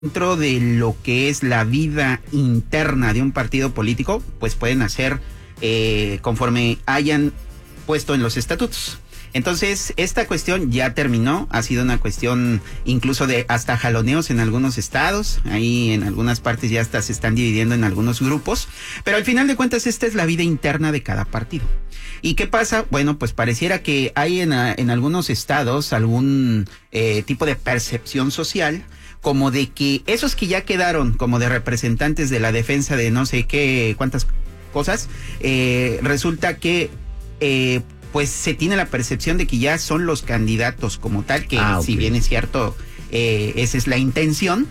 dentro de lo que es la vida interna de un partido político, pues pueden hacer conforme hayan puesto en los estatutos. Entonces, esta cuestión ya terminó, ha sido una cuestión incluso de hasta jaloneos en algunos estados, ahí en algunas partes ya hasta se están dividiendo en algunos grupos, pero al final de cuentas esta es la vida interna de cada partido. ¿Y qué pasa? Bueno, pues pareciera que hay en algunos estados algún tipo de percepción social, como de que esos que ya quedaron como de representantes de la defensa de no sé qué, cuántas cosas, resulta que pues se tiene la percepción de que ya son los candidatos como tal, que okay, si bien es cierto, esa es la intención,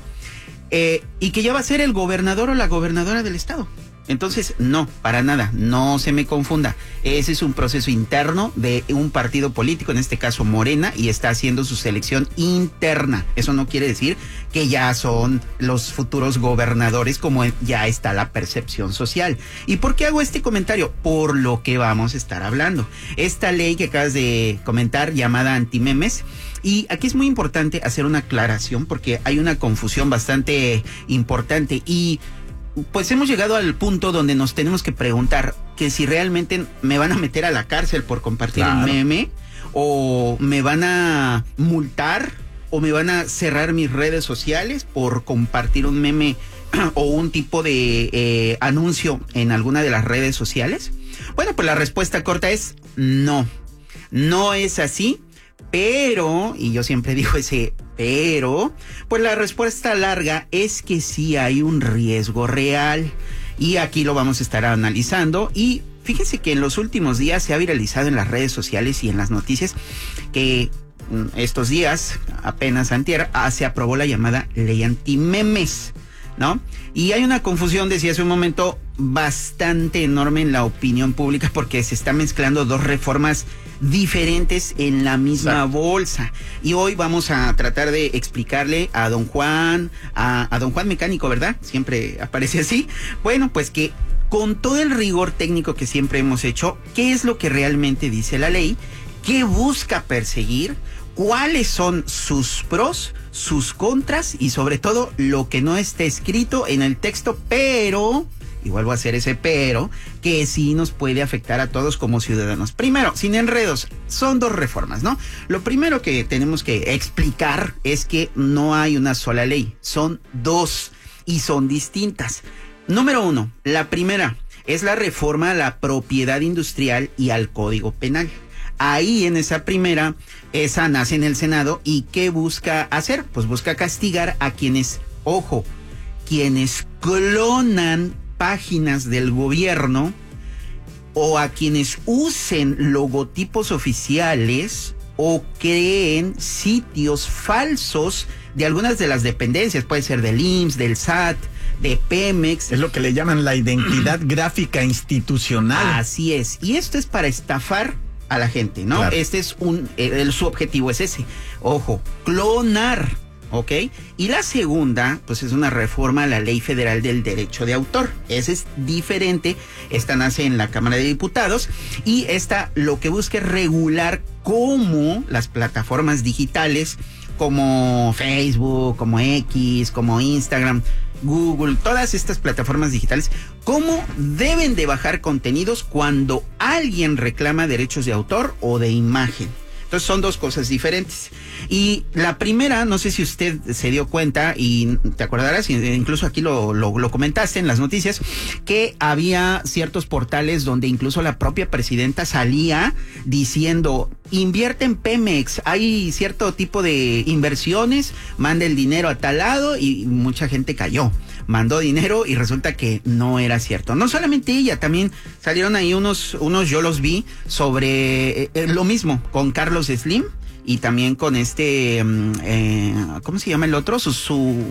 y que ya va a ser el gobernador o la gobernadora del estado. Entonces, no, para nada, no se me confunda. Ese es un proceso interno de un partido político, en este caso Morena, y está haciendo su selección interna. Eso no quiere decir que ya son los futuros gobernadores, como ya está la percepción social. ¿Y por qué hago este comentario? Por lo que vamos a estar hablando. Esta ley que acabas de comentar, llamada antimemes, y aquí es muy importante hacer una aclaración porque hay una confusión bastante importante y pues hemos llegado al punto donde nos tenemos que preguntar que si realmente me van a meter a la cárcel por compartir un meme, o me van a multar, o me van a cerrar mis redes sociales por compartir un meme o un tipo de anuncio en alguna de las redes sociales. Bueno, pues la respuesta corta es no, no es así. Pero, y yo siempre digo ese pero, pues la respuesta larga es que sí hay un riesgo real. Y aquí lo vamos a estar analizando. Y fíjense que en los últimos días se ha viralizado en las redes sociales y en las noticias que estos días, apenas antier, se aprobó la llamada ley antimemes, ¿no? Y hay una confusión, decía hace un momento, bastante enorme en la opinión pública porque se están mezclando dos reformas diferentes en la misma bolsa. Y hoy vamos a tratar de explicarle a don Juan, a don Juan Mecánico, ¿verdad? Siempre aparece así. Bueno, pues que con todo el rigor técnico que siempre hemos hecho, ¿qué es lo que realmente dice la ley? ¿Qué busca perseguir? ¿Cuáles son sus pros, sus contras y sobre todo lo que no está escrito en el texto, pero, y vuelvo a hacer ese pero, que sí nos puede afectar a todos como ciudadanos? Primero, sin enredos, son dos reformas, ¿no? Lo primero que tenemos que explicar es que no hay una sola ley, son dos y son distintas. Número uno, la primera es la reforma a la propiedad industrial y al Código Penal. Ahí en esa primera, esa nace en el Senado y ¿qué busca hacer? Pues busca castigar a quienes, ojo, quienes clonan páginas del gobierno o a quienes usen logotipos oficiales o creen sitios falsos de algunas de las dependencias, puede ser del IMSS, del SAT, de Pemex. Es lo que le llaman la identidad gráfica institucional. Así es, y esto es para estafar a la gente, ¿no? Claro. Este es su objetivo es ese. Ojo, clonar, ¿ok? Y la segunda, pues es una reforma a la Ley Federal del Derecho de Autor. Esa es diferente. Esta nace en la Cámara de Diputados y esta lo que busca es regular cómo las plataformas digitales como Facebook, como X, como Instagram, Google, todas estas plataformas digitales, cómo deben de bajar contenidos cuando alguien reclama derechos de autor o de imagen. Entonces son dos cosas diferentes. Y la primera, no sé si usted se dio cuenta y te acordarás, incluso aquí lo comentaste en las noticias, que había ciertos portales donde incluso la propia presidenta salía diciendo: invierte en Pemex, hay cierto tipo de inversiones, manda el dinero a tal lado, y mucha gente cayó. Mandó dinero y resulta que no era cierto. No solamente ella, también salieron ahí unos yo los vi sobre lo mismo con Carlos Slim y también con ¿cómo se llama el otro? Su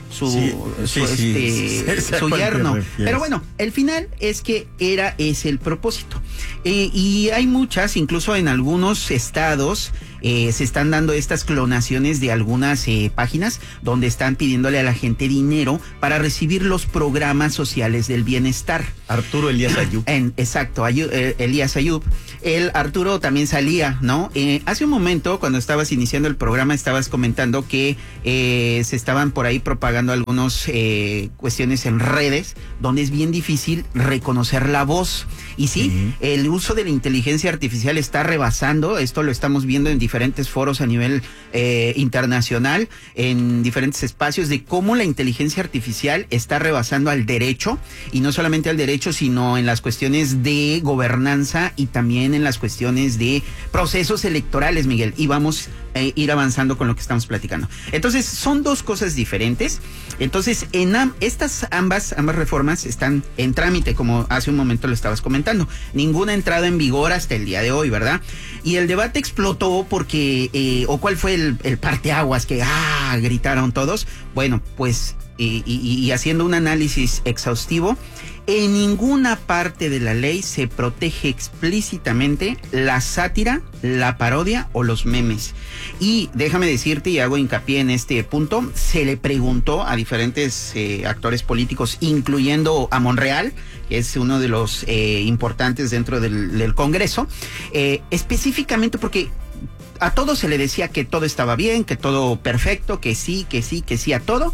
yerno. Pero bueno, el final es que ese el propósito. Y hay muchas, incluso en algunos estados, se están dando estas clonaciones de algunas páginas donde están pidiéndole a la gente dinero para recibir los programas sociales del bienestar. Arturo Elías Ayub. Exacto, Elías Ayub. el Arturo también salía, ¿no? Hace un momento, cuando estabas iniciando el programa, estabas comentando que se estaban por ahí propagando algunos cuestiones en redes, donde es bien difícil reconocer la voz. Y sí, el uso de la inteligencia artificial está rebasando, esto lo estamos viendo en diferentes foros a nivel internacional, en diferentes espacios, de cómo la inteligencia artificial está rebasando al derecho, y no solamente al derecho, sino en las cuestiones de gobernanza y también en las cuestiones de procesos electorales, Miguel, y vamos a ir avanzando con lo que estamos platicando. Entonces, son dos cosas diferentes. Entonces, estas ambas reformas están en trámite, como hace un momento lo estabas comentando. Ninguna ha entrado en vigor hasta el día de hoy, ¿verdad? Y el debate explotó porque, o cuál fue el parteaguas que, gritaron todos. Bueno, pues, y haciendo un análisis exhaustivo, en ninguna parte de la ley se protege explícitamente la sátira, la parodia o los memes. Y déjame decirte, y hago hincapié en este punto, se le preguntó a diferentes actores políticos, incluyendo a Monreal, que es uno de los importantes dentro del Congreso, específicamente porque a todos se le decía que todo estaba bien, que todo perfecto, que sí a todo.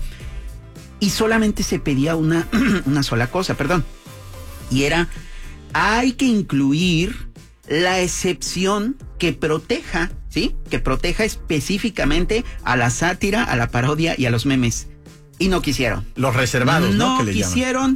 Y solamente se pedía una sola cosa, y era, hay que incluir la excepción que proteja, ¿sí? Que proteja específicamente a la sátira, a la parodia y a los memes. Y no quisieron. Los reservados, ¿no? No quisieron,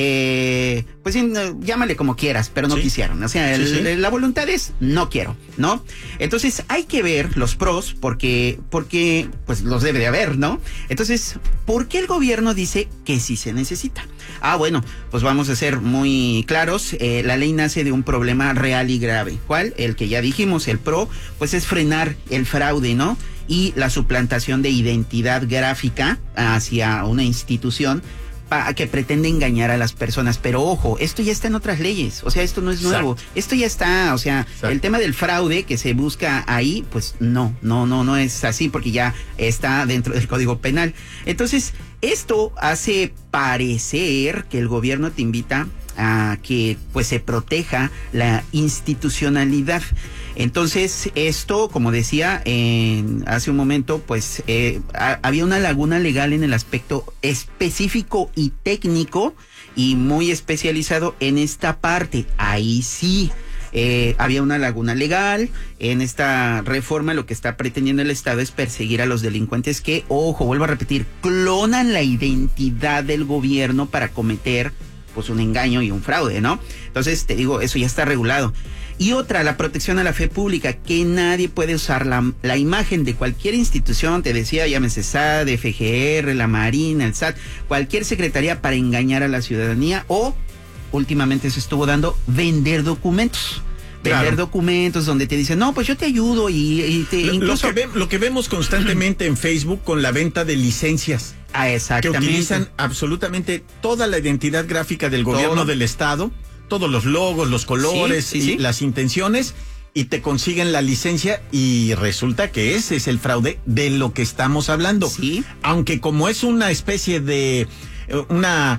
pues llámale como quieras, pero no quisieron. O sea, la voluntad es, no quiero, ¿no? Entonces, hay que ver los pros, porque pues los debe de haber, ¿no? Entonces, ¿por qué el gobierno dice que sí se necesita? Bueno, pues vamos a ser muy claros. La ley nace de un problema real y grave. ¿Cuál? El que ya dijimos, el pro, pues es frenar el fraude, ¿no? Y la suplantación de identidad gráfica hacia una institución que pretende engañar a las personas. Pero ojo, esto ya está en otras leyes, o sea, esto no es nuevo. Esto ya está, o sea, el tema del fraude que se busca ahí, pues no es así, porque ya está dentro del Código Penal. Entonces, esto hace parecer que el gobierno te invita a que pues se proteja la institucionalidad. Entonces, esto, como decía hace un momento, pues había una laguna legal en el aspecto específico y técnico y muy especializado en esta parte. Ahí sí había una laguna legal. En esta reforma lo que está pretendiendo el Estado es perseguir a los delincuentes que, ojo, vuelvo a repetir, clonan la identidad del gobierno para cometer pues un engaño y un fraude, ¿no? Entonces, te digo, eso ya está regulado. Y otra, la protección a la fe pública, que nadie puede usar la imagen de cualquier institución, te decía, llámese SAT, FGR, la Marina, el SAT, cualquier secretaría para engañar a la ciudadanía, o últimamente se estuvo dando vender documentos. Vender documentos donde te dicen, no, pues yo te ayudo y te incluso... Lo que vemos constantemente en Facebook con la venta de licencias. Exactamente. Que utilizan absolutamente toda la identidad gráfica del gobierno del Estado, todos los logos, los colores y las intenciones, y te consiguen la licencia, y resulta que ese es el fraude de lo que estamos hablando. Sí. Aunque como es una especie de una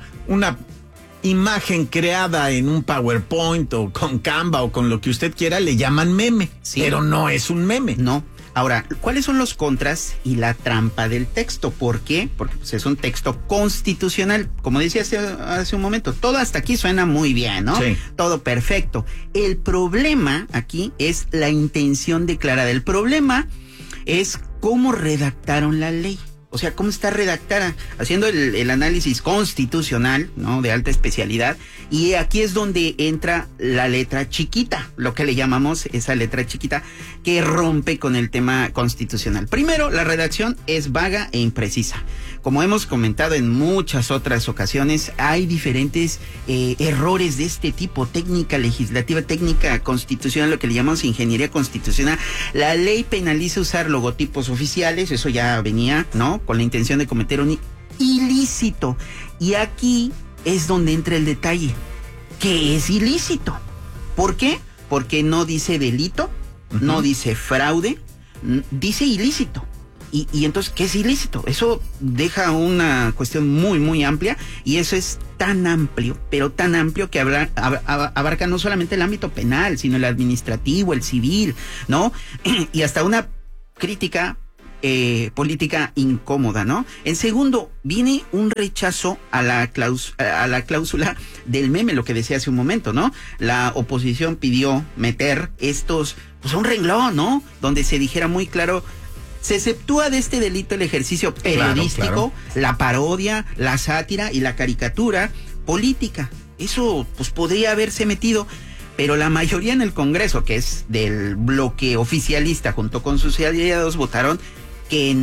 imagen creada en un PowerPoint o con Canva o con lo que usted quiera, le llaman meme, pero no es un meme. No. Ahora, ¿cuáles son los contras y la trampa del texto? ¿Por qué? Porque pues, es un texto constitucional. Como decía hace un momento, todo hasta aquí suena muy bien, ¿no? Sí. Todo perfecto. El problema aquí es la intención declarada. El problema es cómo redactaron la ley. O sea, cómo está redactada, haciendo el análisis constitucional, ¿no? De alta especialidad. Y aquí es donde entra la letra chiquita, lo que le llamamos esa letra chiquita, que rompe con el tema constitucional. Primero, la redacción es vaga e imprecisa. Como hemos comentado en muchas otras ocasiones, hay diferentes errores de este tipo, técnica legislativa, técnica constitucional, lo que le llamamos ingeniería constitucional. La ley penaliza usar logotipos oficiales, eso ya venía, ¿no? Con la intención de cometer un ilícito. Y aquí es donde entra el detalle, que es ilícito. ¿Por qué? Porque no dice delito, no dice fraude, dice ilícito. Y entonces, ¿qué es ilícito? Eso deja una cuestión muy, muy amplia, y eso es tan amplio, pero tan amplio que abarca no solamente el ámbito penal, sino el administrativo, el civil, ¿no? Y hasta una crítica política incómoda, ¿no? En segundo, viene un rechazo a la cláusula del meme, lo que decía hace un momento, ¿no? La oposición pidió meter pues un renglón, ¿no? Donde se dijera muy claro: se exceptúa de este delito el ejercicio periodístico, claro. La parodia, la sátira y la caricatura política. Eso, pues, podría haberse metido, pero la mayoría en el Congreso, que es del bloque oficialista junto con sus aliados, votaron que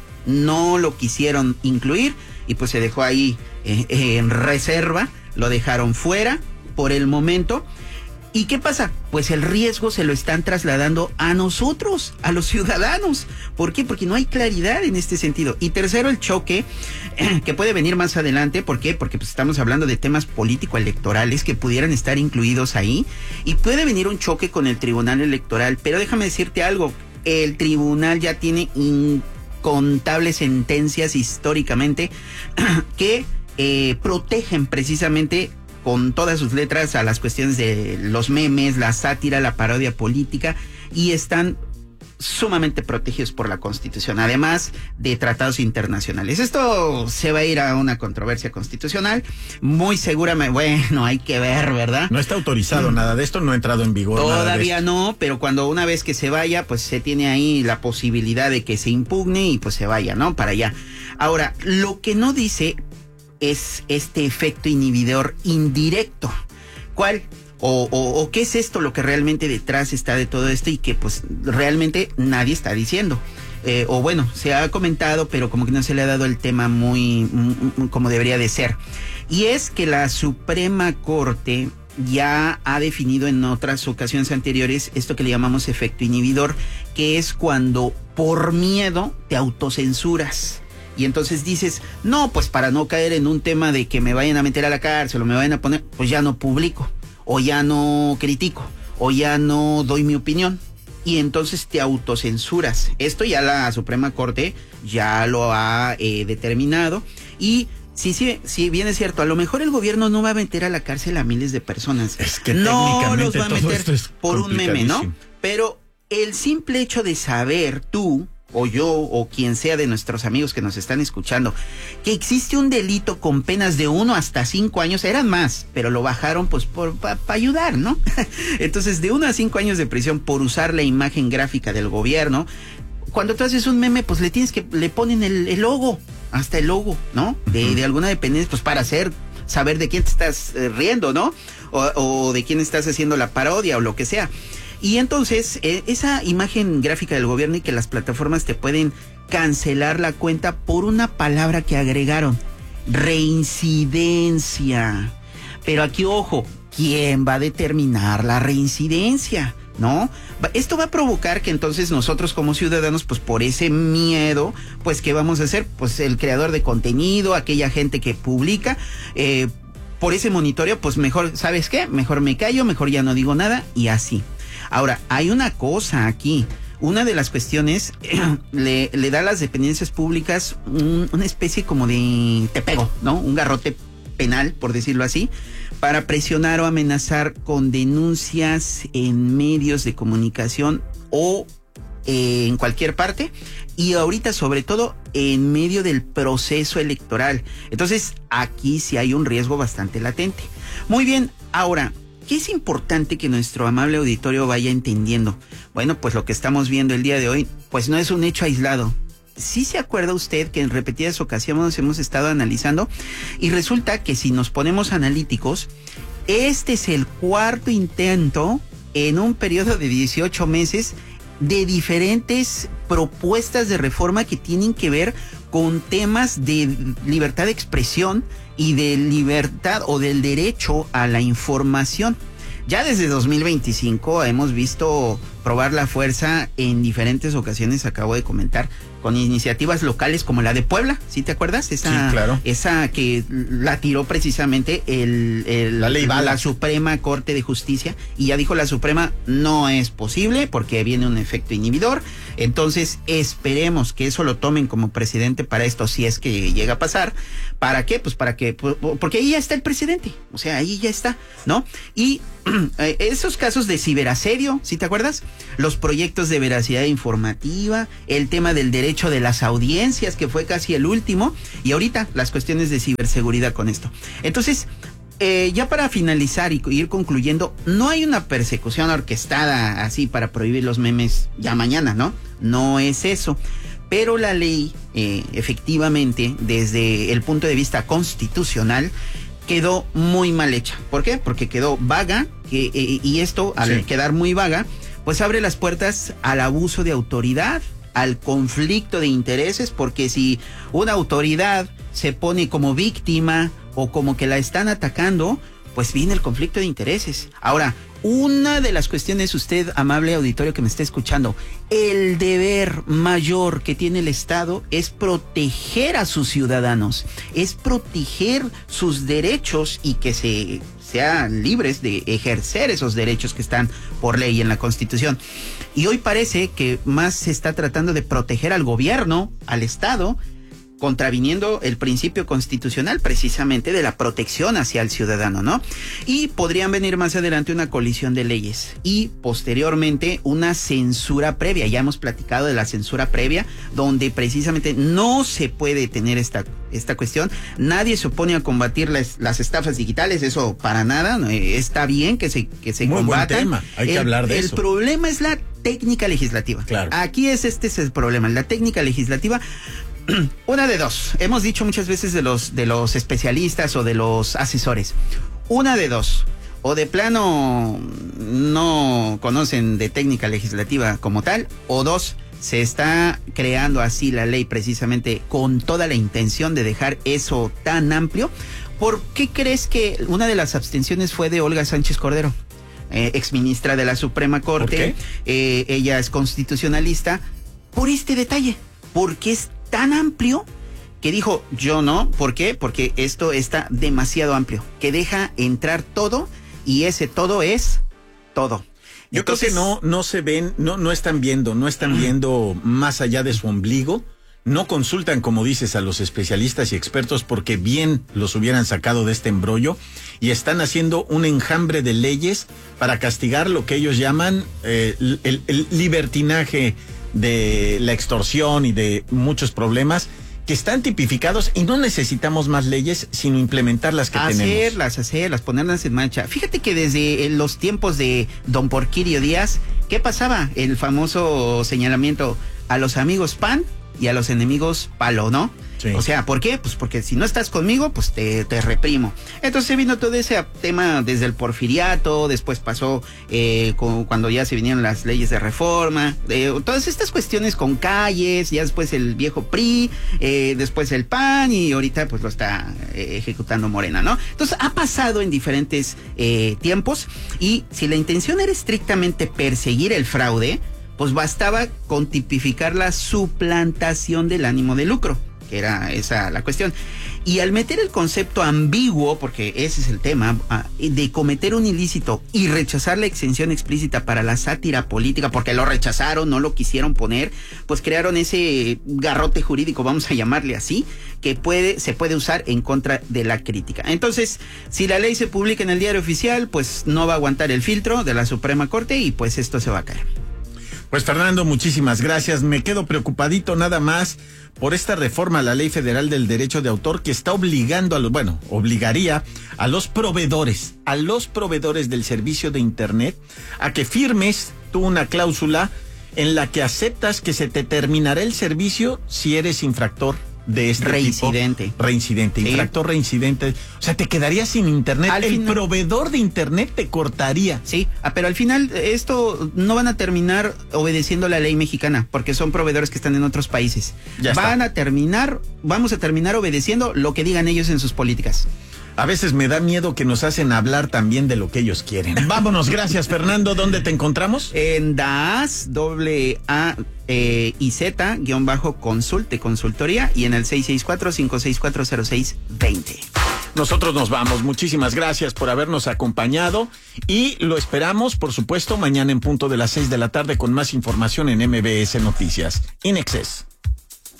no lo quisieron incluir, y pues se dejó ahí en reserva, lo dejaron fuera por el momento. ¿Y qué pasa? Pues el riesgo se lo están trasladando a nosotros, a los ciudadanos. ¿Por qué? Porque no hay claridad en este sentido. Y tercero, el choque que puede venir más adelante. ¿Por qué? Porque pues estamos hablando de temas político-electorales que pudieran estar incluidos ahí, y puede venir un choque con el Tribunal Electoral. Pero déjame decirte algo: el tribunal ya tiene incontables sentencias históricamente que protegen precisamente con todas sus letras a las cuestiones de los memes, la sátira, la parodia política, y están sumamente protegidos por la Constitución, además de tratados internacionales. Esto se va a ir a una controversia constitucional, muy seguramente. Bueno, hay que ver, ¿verdad? No está autorizado nada de esto, no ha entrado en vigor. Todavía no, pero cuando una vez que se vaya, pues se tiene ahí la posibilidad de que se impugne y pues se vaya, ¿no? Para allá. Ahora, lo que no dice es este efecto inhibidor indirecto. ¿Cuál? O qué es esto lo que realmente detrás está de todo esto, y que pues realmente nadie está diciendo. O bueno, se ha comentado, pero como que no se le ha dado el tema muy como debería de ser. Y es que la Suprema Corte ya ha definido en otras ocasiones anteriores esto que le llamamos efecto inhibidor, que es cuando por miedo te autocensuras. Y entonces dices: no, pues para no caer en un tema de que me vayan a meter a la cárcel o me vayan a poner, pues ya no publico, o ya no critico, o ya no doy mi opinión. Y entonces te autocensuras. Esto ya la Suprema Corte ya lo ha determinado. Y sí, bien es cierto, a lo mejor el gobierno no va a meter a la cárcel a miles de personas. Es que no los va a meter es por un meme, ¿no? Pero el simple hecho de saber tú, o yo, o quien sea de nuestros amigos que nos están escuchando, que existe un delito con penas de 1 hasta 5 años, eran más, pero lo bajaron pues para ayudar, ¿no? Entonces, de 1 a 5 años de prisión por usar la imagen gráfica del gobierno. Cuando tú haces un meme, pues le ponen el logo, hasta el logo, ¿no? De alguna dependencia, pues para saber de quién te estás riendo, ¿no? O de quién estás haciendo la parodia o lo que sea. Y entonces, esa imagen gráfica del gobierno, y que las plataformas te pueden cancelar la cuenta por una palabra que agregaron: reincidencia. Pero aquí, ojo, ¿quién va a determinar la reincidencia? ¿No? Esto va a provocar que entonces nosotros como ciudadanos, pues por ese miedo, pues ¿qué vamos a hacer? Pues el creador de contenido, aquella gente que publica, por ese monitoreo, pues mejor, ¿sabes qué? Mejor me callo, mejor ya no digo nada, y así. Ahora, hay una cosa aquí. Una de las cuestiones le da a las dependencias públicas una especie como de te pego, ¿no? Un garrote penal, por decirlo así, para presionar o amenazar con denuncias en medios de comunicación o en cualquier parte, y ahorita sobre todo en medio del proceso electoral. Entonces, aquí sí hay un riesgo bastante latente. Muy bien, ahora, ¿qué es importante que nuestro amable auditorio vaya entendiendo? Bueno, pues lo que estamos viendo el día de hoy, pues no es un hecho aislado. ¿Sí se acuerda usted que en repetidas ocasiones hemos estado analizando? Y resulta que si nos ponemos analíticos, este es el 4º intento en un periodo de 18 meses de diferentes propuestas de reforma que tienen que ver con temas de libertad de expresión y de libertad o del derecho a la información. Ya desde 2025 hemos visto probar la fuerza en diferentes ocasiones, acabo de comentar, con iniciativas locales como la de Puebla, ¿sí te acuerdas? Sí, claro. Esa que la tiró precisamente la Suprema Corte de Justicia, y ya dijo la Suprema, no es posible porque viene un efecto inhibidor. Entonces esperemos que eso lo tomen como precedente para esto, si es que llega a pasar. ¿Para qué? Pues porque ahí ya está el presidente, o sea, ahí ya está, ¿no? Y esos casos de ciberasedio, ¿sí te acuerdas? Los proyectos de veracidad informativa, el tema del derecho de las audiencias, que fue casi el último, y ahorita las cuestiones de ciberseguridad con esto. Entonces, ya para finalizar y ir concluyendo, no hay una persecución orquestada así para prohibir los memes ya mañana, ¿no? No es eso. Pero la ley, efectivamente, desde el punto de vista constitucional, quedó muy mal hecha. ¿Por qué? Porque quedó vaga, y esto, al quedar muy vaga, pues abre las puertas al abuso de autoridad, al conflicto de intereses, porque si una autoridad se pone como víctima o como que la están atacando, pues viene el conflicto de intereses. Ahora, una de las cuestiones, usted, amable auditorio que me está escuchando, el deber mayor que tiene el Estado es proteger a sus ciudadanos, es proteger sus derechos y que sean libres de ejercer esos derechos que están por ley en la Constitución. Y hoy parece que más se está tratando de proteger al gobierno, al Estado, contraviniendo el principio constitucional precisamente de la protección hacia el ciudadano, ¿no? Y podrían venir más adelante una colisión de leyes y posteriormente una censura previa. Ya hemos platicado de la censura previa, donde precisamente no se puede tener esta cuestión. Nadie se opone a combatir las estafas digitales, eso para nada, ¿no? Está bien que se muy combatan. Buen tema. Hay que hablar de eso. El problema es la técnica legislativa. Claro. Aquí este es el problema, la técnica legislativa. Una de dos, hemos dicho muchas veces de los especialistas o de los asesores, una de dos, o de plano no conocen de técnica legislativa como tal, o dos, se está creando así la ley precisamente con toda la intención de dejar eso tan amplio. ¿Por qué crees que una de las abstenciones fue de Olga Sánchez Cordero, exministra de la Suprema Corte? Ella es constitucionalista, por este detalle, porque es tan amplio que dijo, yo no. ¿Por qué? Porque esto está demasiado amplio, que deja entrar todo, y ese todo es todo. Yo Entonces, creo que no se ven, no están viendo más allá de su ombligo, no consultan, como dices, a los especialistas y expertos, porque bien los hubieran sacado de este embrollo, y están haciendo un enjambre de leyes para castigar lo que ellos llaman el libertinaje de la extorsión y de muchos problemas que están tipificados, y no necesitamos más leyes, sino implementar las que tenemos. Hacerlas, ponerlas en marcha. Fíjate que desde los tiempos de don Porfirio Díaz, ¿qué pasaba? El famoso señalamiento a los amigos PAN y a los enemigos PALO, ¿no? Sí. O sea, ¿por qué? Pues porque si no estás conmigo, pues te reprimo. Entonces vino todo ese tema desde el porfiriato, después pasó cuando ya se vinieron las leyes de reforma, todas estas cuestiones con calles, ya después el viejo PRI, después el PAN, y ahorita pues lo está ejecutando Morena, ¿no? Entonces ha pasado en diferentes tiempos, y si la intención era estrictamente perseguir el fraude, pues bastaba con tipificar la suplantación del ánimo de lucro, que era esa la cuestión. Y al meter el concepto ambiguo, porque ese es el tema, de cometer un ilícito y rechazar la exención explícita para la sátira política, porque lo rechazaron, no lo quisieron poner, pues crearon ese garrote jurídico, vamos a llamarle así, que se puede usar en contra de la crítica. Entonces, si la ley se publica en el Diario Oficial, pues no va a aguantar el filtro de la Suprema Corte, y pues esto se va a caer. Pues Fernando, muchísimas gracias. Me quedo preocupadito nada más por esta reforma a la Ley Federal del Derecho de Autor, que está obligando obligaría a los proveedores del servicio de Internet a que firmes tú una cláusula en la que aceptas que se te terminará el servicio si eres infractor de este reincidente. Reincidente, sí. Infractor reincidente. O sea, te quedarías sin internet. Proveedor de internet te cortaría. Sí, pero al final esto no van a terminar obedeciendo la ley mexicana, porque son proveedores que están en otros países. Vamos a terminar obedeciendo lo que digan ellos en sus políticas. A veces me da miedo que nos hacen hablar también de lo que ellos quieren. Vámonos, gracias, Fernando. ¿Dónde te encontramos? En DAAS, AIZ, consultoría, y en el 664-564-0620. Nosotros nos vamos. Muchísimas gracias por habernos acompañado y lo esperamos, por supuesto, mañana en punto de las 6 de la tarde con más información en MBS Noticias. In Excess.